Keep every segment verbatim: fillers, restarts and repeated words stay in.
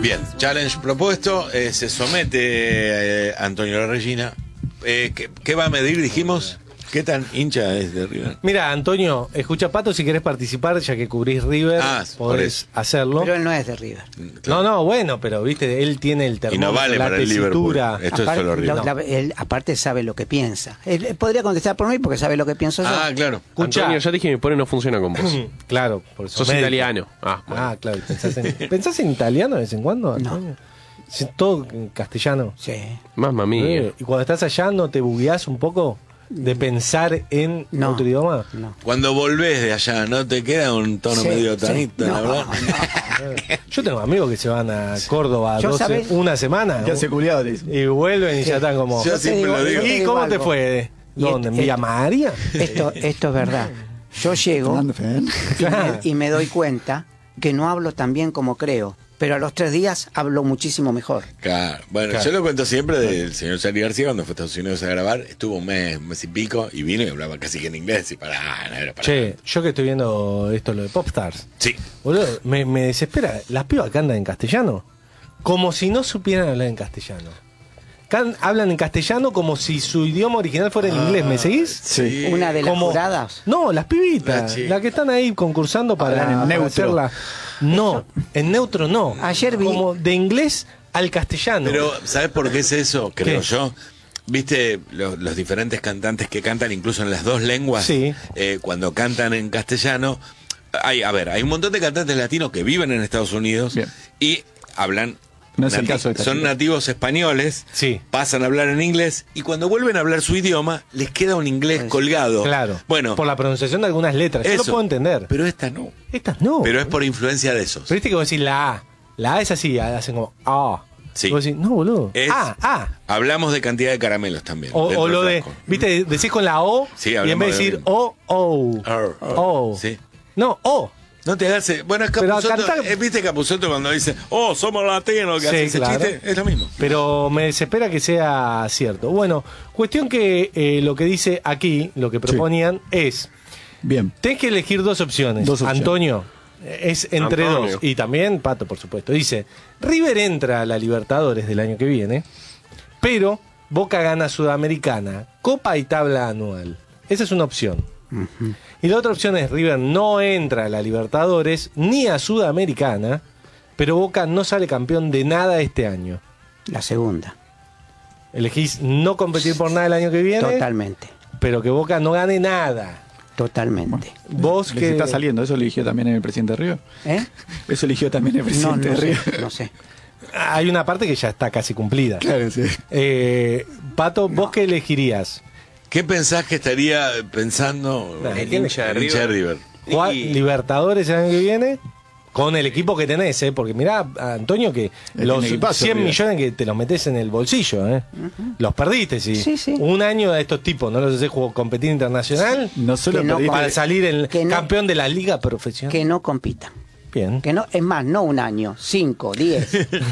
Bien, challenge propuesto, eh, se somete eh, Antonio Regina. Eh, ¿qué, ¿Qué va a medir, dijimos? ¿Qué tan hincha es de River? Mira, Antonio, escucha, Pato, si querés participar, ya que cubrís River, Ah, podés hacerlo. Pero él no es de River. No, no, bueno, pero viste, él tiene el termómetro, Y no vale la para el Liverpool. tesitura. Esto aparte, es solo River. lo- la- él, aparte sabe lo que piensa. Él, él podría contestar por mí porque sabe lo que pienso yo. Ah, claro. Escuchá. Antonio, ya te dije que mi pone no funciona con vos. Claro, por eso. Sos médico. italiano. Ah, bueno. Ah, claro. ¿Pensás en, ¿Pensás en italiano de vez en cuando, Antonio? Sí, todo en castellano. Sí. Mamma mía. Eh, ¿Y cuando estás allá no te bugueás un poco de pensar en No. otro idioma? No. Cuando volvés de allá, ¿no te queda un tono Sí, medio sí. tanito, No, la verdad? Yo tengo amigos que se van a Córdoba Yo, doce, ¿sabés? una semana ¿Qué hace culiado? Te dice. y vuelven y ya están como... Yo te siempre digo- lo digo. yo te ¿Y digo cómo te algo. fue? Y ¿Dónde? ¿En et- Villa et- María? Esto, esto es verdad. Yo llego Fernando Fedén. y me, y me doy cuenta que no hablo tan bien como creo. Pero a los tres días hablo muchísimo mejor. Claro. Bueno, Claro. yo lo cuento siempre del señor Charly García cuando fue a Estados Unidos a grabar. Estuvo un mes, un mes y pico y vino y hablaba casi que en inglés. Y para, no era para. Che, yo que estoy viendo esto, lo de Popstars, Sí. boludo, me, me desespera. Las pibas que andan en castellano, como si no supieran hablar en castellano. Can- hablan en castellano como si su idioma original fuera en inglés, ¿me seguís? Sí. Una de las Como- juradas. No, las pibitas, Las chicas. las que están ahí concursando para, Hablan en para neutro. hacerla. No, en neutro no. Ayer vi- Como de inglés al castellano. Pero, ¿sabes por qué es eso? Creo ¿Qué? yo. Viste los, los diferentes cantantes que cantan incluso en las dos lenguas. Sí. Eh, cuando cantan en castellano. Hay, a ver, hay un montón de cantantes latinos que viven en Estados Unidos Bien. y hablan. No es el nati- caso de esta Son chica. nativos españoles, Sí. pasan a hablar en inglés y cuando vuelven a hablar su idioma les queda un inglés colgado. Claro. Bueno, Por la pronunciación de algunas letras. Yo eso. lo puedo entender. Pero esta no. Estas no. Pero es por influencia de esos. Pero viste que vos decís la A. La A es así, hacen como ah. Sí. Y vos decís, no, boludo. Es- Ah, ah. Hablamos de cantidad de caramelos también. O, dentro o lo del de, frasco. viste, decís con la O Sí, y en hablamos vez de de decir lo O, O. Ar, O. Sí. No, O. No te hagas. Bueno, es Pero Capusotto. cantar- eh, ¿Viste Capusotto cuando dice, oh, somos latinos, que Sí, hace ese claro. chiste? Es lo mismo. Pero me desespera que sea cierto. Bueno, cuestión que eh, lo que dice aquí, lo que proponían es, Bien. tenés que elegir dos opciones. Dos opciones. Antonio, es entre Antonio. dos. Y también Pato, por supuesto. Dice, River entra a la Libertadores del año que viene, pero Boca gana Sudamericana, Copa y tabla anual. Esa es una opción. Y la otra opción es River no entra a la Libertadores ni a Sudamericana, pero Boca no sale campeón de nada este año. La segunda. Elegís no competir por nada el año que viene, Totalmente. pero que Boca no gane nada. Totalmente. Vos Les que está saliendo. ¿Eso eligió también el presidente de Río? ¿Eh? Eso eligió también el No, presidente no de Río. sé, no sé. hay una parte que ya está casi cumplida. Claro, sí. Eh, Pato, ¿vos qué elegirías? ¿Qué pensás que estaría pensando Nah, El ¿quién- hincha de el River. hincha de River? ¿Jugar Y- Libertadores el año que viene? Con el equipo que tenés, ¿eh? Porque mirá, Antonio, que tiene los equipazo, cien River. millones que te los metés en el bolsillo, ¿eh? Los perdiste, sí. Sí, sí. Un año de estos tipos, ¿no los haces jugar- competir internacional? No solo Que no perdiste- Para salir el que no- campeón de la liga profesional. Que no compitan. Bien. Que no, es más, no un año, cinco, diez.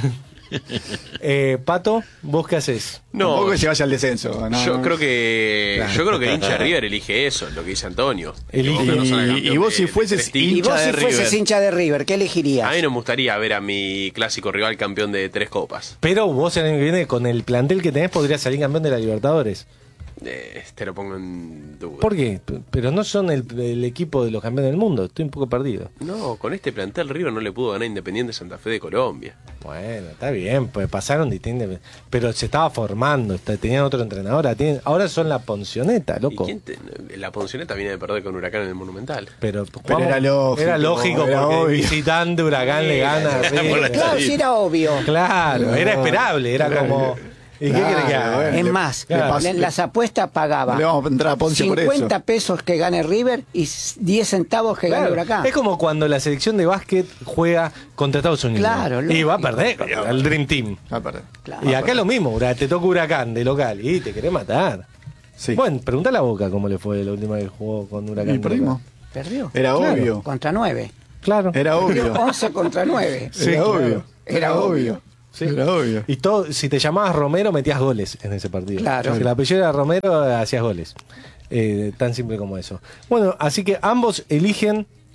Eh, Pato, ¿vos qué haces? No, Tampoco que se vaya al descenso. no, yo no. creo que Claro. yo creo que el hincha de River elige eso, lo que dice Antonio. Elige- Que Boca no salga y- campeón y vos de- si de fueses tres Y títulos. vos si de fueses River. hincha de River, ¿qué elegirías? A mí no me gustaría ver a mi clásico rival campeón de tres copas. Pero vos el año que viene, con el plantel que tenés, podrías salir campeón de la Libertadores. Eh, te lo pongo en duda. ¿Por qué? P- Pero no son el, el equipo de los campeones del mundo. Estoy un poco perdido. No, con este plantel River no le pudo ganar a Independiente Santa Fe de Colombia. Bueno, está bien, pues pasaron distintos. Pero se estaba formando, está- tenían otro entrenador. ahora tienen- ahora son la Poncioneta, ¿Y loco. quién te- la Poncioneta viene de perder con Huracán en el Monumental. Pero, Pero era lógico, Era lógico era porque obvio. visitante Huracán le gana. a River. Claro, sí era obvio. Claro, era esperable, era Claro. como. ¿Y qué Claro, crees que haga? bueno. Es le- más, le la- pas- las apuestas pagaban le vamos a entrar a Ponce por eso. cincuenta pesos que gane River y diez centavos que gane Claro, Huracán. es como cuando la selección de básquet juega contra Estados Unidos. Claro, Y va a lógico. perder contra el Dream Team. Ah, perdón. Claro. Y acá es lo mismo, Huracán, te toca Huracán de local y te querés matar. Sí. Bueno, pregunta a la Boca cómo le fue la última vez que jugó con Huracán. Y perdimos. Perdió. Era Claro. obvio. Contra nueve. Claro. Era obvio. once contra nueve. Sí, Era claro. obvio. Era obvio. Sí. Era obvio. Y todo, si te llamabas Romero, metías goles en ese partido. Claro. Si el apellido era Romero, hacías goles. Eh, tan simple como eso. Bueno, así que ambos eligen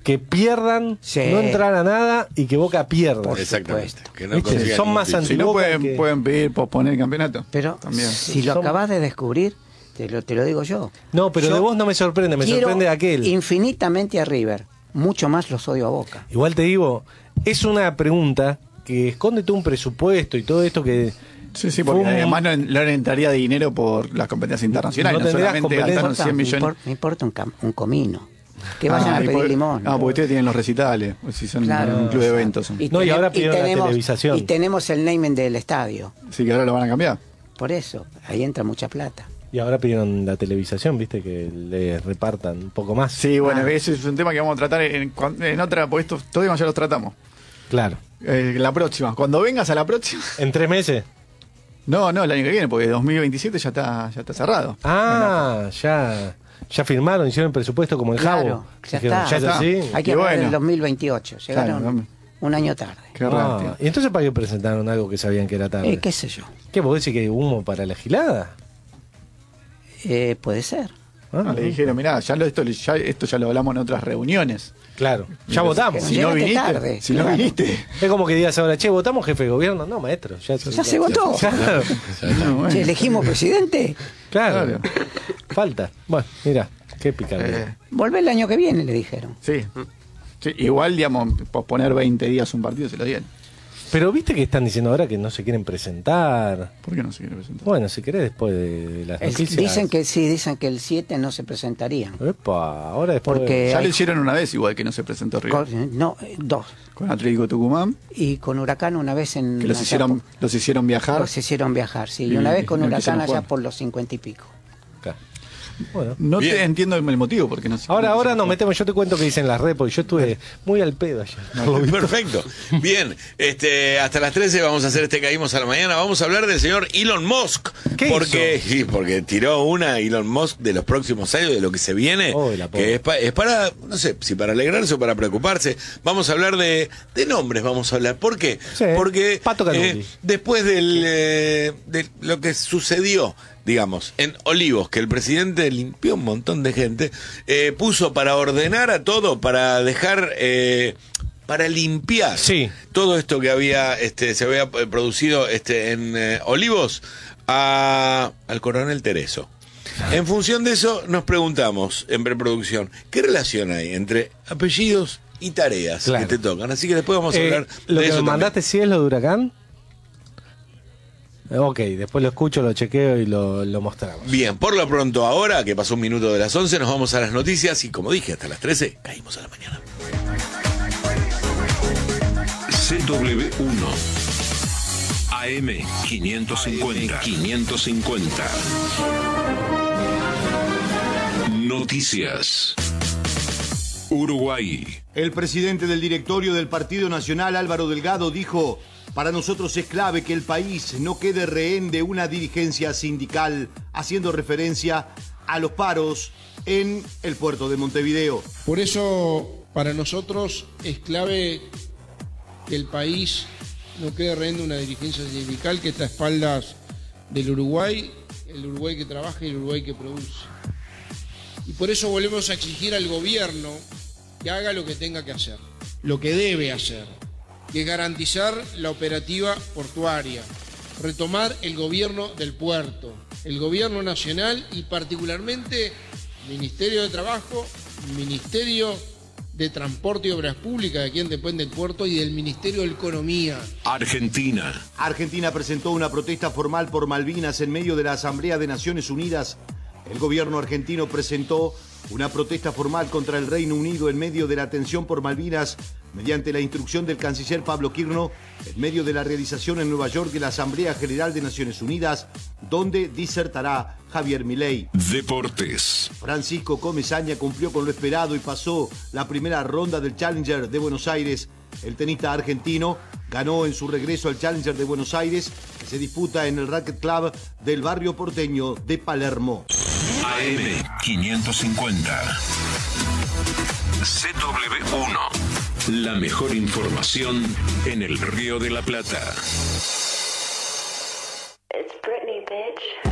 que pierdan, Sí. no entrar a nada y que Boca pierda. Por Exactamente. supuesto. Que no ¿Viste? consigan Son ningún más título. anti- Si no Boca pueden, que- pueden pedir posponer el campeonato. Pero También. si lo Son- acabas de descubrir, te lo, te lo digo yo. No, pero Yo de vos no me sorprende, me quiero sorprende aquel. infinitamente a River. Mucho más los odio a Boca. Igual te digo, es una pregunta que esconde todo un presupuesto y todo esto que... Sí, sí, porque fue un- además no, no le entraría dinero por las competencias internacionales, No no, tendrías solamente competencia. gastaron importa, cien me millones. impor- me importa un, cam- un comino. Que vayan Ah, a y pedir por- limón. No, porque ustedes tienen los recitales, pues si son Claro. un club de eventos. Y, No, y tenem- ahora pidieron la tenemos, televisación. y tenemos el naming del estadio. Sí, que ahora lo van a cambiar. Por eso, ahí entra mucha plata. Y ahora pidieron la televisación, viste, que le repartan un poco más. Sí, bueno, Ah. ese es un tema que vamos a tratar en, en otra, porque estos todavía ya los tratamos. Claro. Eh, la próxima, cuando vengas a la próxima. ¿En tres meses? No, no, el año que viene, porque dos mil veintisiete ya está, ya está cerrado. Ah, ya ya firmaron, hicieron el presupuesto como el Claro, Jabo. ya Dijeron, está. ya es Ya así. está. Hay que Y hablar del bueno. dos mil veintiocho. Llegaron Claro, un año tarde. Qué Ah, rápido. ¿y entonces para qué presentaron algo que sabían que era tarde? Eh, ¿Qué sé yo? ¿Qué, vos decís que hay humo para la gilada? Eh, puede ser. Ah, No, le dijeron, mirá, ya lo, esto, ya, esto ya lo hablamos en otras reuniones. Claro, ya votamos. que Si no Llegaste viniste, tarde, si no claro. viniste. Es como que digas ahora, che, ¿votamos jefe de gobierno? No, maestro. Ya, Ya se votó. Claro, No, bueno. Che, elegimos presidente. claro. Claro. Falta. Bueno, mira, qué picante. Eh, Volvé el año que viene, le dijeron. sí. Sí, igual, digamos, posponer veinte días un partido se lo dieron. Pero viste que están diciendo ahora que no se quieren presentar. ¿Por qué no se quiere presentar? Bueno, si querés después de las El- noticias. dicen que sí, dicen que el siete no se presentarían. Epa, ahora después. Porque Ya hay- lo hicieron una vez, igual que no se presentó River. con- no, eh, dos. Con Atlético Tucumán, Y con Huracán una vez en... que los allá hicieron, por- los hicieron viajar. los hicieron viajar, sí. Y Y- una vez con y no Huracán quisieron allá jugar. por los cincuenta y pico. Acá. Bueno. No Bien. te entiendo el motivo, porque no sé. Ahora, no ahora quisieron nos jugar. metemos, yo te cuento que dicen las redes, porque yo estuve muy al pedo ayer. Perfecto. Bien, este, hasta las trece vamos a hacer este Caímos a la Mañana. Vamos a hablar del señor Elon Musk. ¿Qué porque, sí, porque tiró una Elon Musk de los próximos años, de lo que se viene, Oh, la pobre. que es, pa- es para, no sé, si para alegrarse o para preocuparse. Vamos a hablar de, de nombres, vamos a hablar. ¿Por qué? Sí, Porque Pato Canuli. eh, después del, eh, de lo que sucedió, digamos, en Olivos, que el presidente limpió un montón de gente, eh, puso para ordenar a todo, para dejar, eh, para limpiar Sí. todo esto que había, este, se había eh, producido este, en eh, Olivos, a, al coronel Tereso. En función de eso, nos preguntamos en preproducción, ¿qué relación hay entre apellidos y tareas Claro. que te tocan? Así que después vamos a Eh, hablar lo de que eso me mandaste, ¿sí es lo de Huracán? Ok, después lo escucho, lo chequeo y lo, lo mostramos. también. Bien, por lo pronto ahora, que pasó un minuto de las once, nos vamos a las noticias y como dije, hasta las trece, caímos a la mañana. C W uno A M quinientos cincuenta. quinientos cincuenta. Noticias. Uruguay. El presidente del directorio del Partido Nacional, Álvaro Delgado, dijo: para nosotros es clave que el país no quede rehén de una dirigencia sindical, haciendo referencia a los paros en el puerto de Montevideo. Por eso, para nosotros es clave que el país no quede rehén de una dirigencia sindical que está a espaldas del Uruguay, el Uruguay que trabaja y el Uruguay que produce. Y por eso volvemos a exigir al gobierno que haga lo que tenga que hacer, lo que debe hacer, que es garantizar la operativa portuaria, retomar el gobierno del puerto, el gobierno nacional y particularmente Ministerio de Trabajo, Ministerio de Transporte y Obras Públicas, de quien depende el puerto, y del Ministerio de Economía. Argentina. Argentina presentó una protesta formal por Malvinas en medio de la Asamblea de Naciones Unidas. El gobierno argentino presentó una protesta formal contra el Reino Unido en medio de la tensión por Malvinas, mediante la instrucción del canciller Pablo Quirno, en medio de la realización en Nueva York de la Asamblea General de Naciones Unidas, donde disertará Javier Milei. Deportes. Francisco Comesaña cumplió con lo esperado y pasó la primera ronda del Challenger de Buenos Aires. El tenista argentino ganó en su regreso al Challenger de Buenos Aires, que se disputa en el Racket Club del barrio porteño de Palermo. A M quinientos cincuenta. C W uno. La mejor información en el Río de la Plata. It's Britney, bitch.